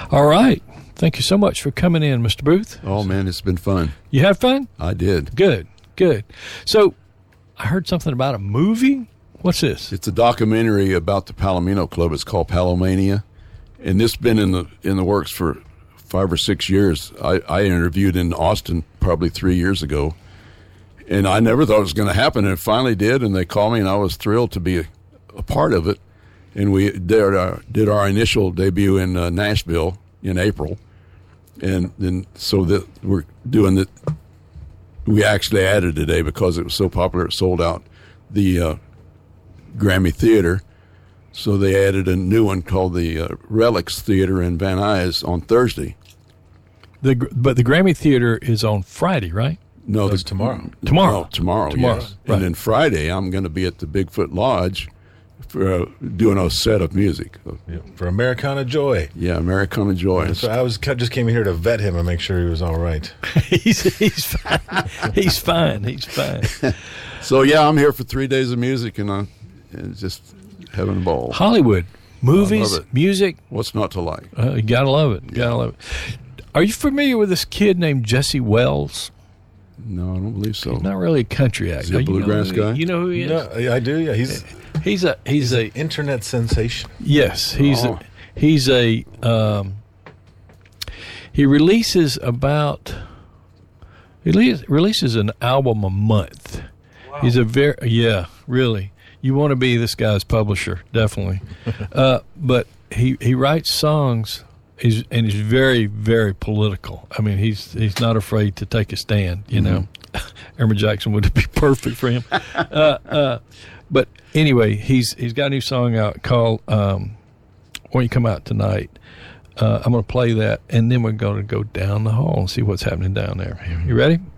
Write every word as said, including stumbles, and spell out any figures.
All right. Thank you so much for coming in, Mister Booth. Oh, man, it's been fun. You had fun? I did. Good, good. So I heard something about a movie. What's this? It's a documentary about the Palomino Club. It's called Palomania, and this has been in the in the works for five or six years. I, I interviewed in Austin probably three years ago, and I never thought it was going to happen, and it finally did, and they called me, and I was thrilled to be a, a part of it. And we did our, did our initial debut in uh, Nashville in April. And then, so that we're doing that. We actually added today because it was so popular, it sold out the uh, Grammy Theater. So they added a new one called the uh, Relics Theater in Van Nuys on Thursday. The but the Grammy Theater is on Friday, right? No, That's the, tomorrow. Tomorrow. No, tomorrow. Tomorrow. Yes. Right. And then Friday, I'm going to be at the Bigfoot Lodge for uh, doing a set of music. Yeah, for Americana Joy. Yeah, Americana Joy. So I was just came in here to vet him and make sure he was all right. he's he's fine. He's fine. He's fine. So yeah, I'm here for three days of music, and I'm and just having a ball. Hollywood, movies, it. music. What's not to like? Uh, you gotta love it. You gotta love it. Are you familiar with this kid named Jesse Wells? No, I don't believe so. He's not really a country actor. Is he a You know bluegrass who- guy? You know who he is? No, I do. Yeah, he's He's a he's, he's a an internet sensation. yes. He's Oh. a he's a um, he releases about he le- releases an album a month. Wow. He's a very yeah, really. You want to be this guy's publisher, definitely. uh, but he he writes songs. He's and he's very very political. I mean, he's he's not afraid to take a stand. You Mm-hmm. know, Irma Jackson would be perfect for him. Uh, uh, but anyway, he's he's got a new song out called um, "When You Come Out Tonight." Uh, I'm going to play that, and then we're going to go down the hall and see what's happening down there. You ready?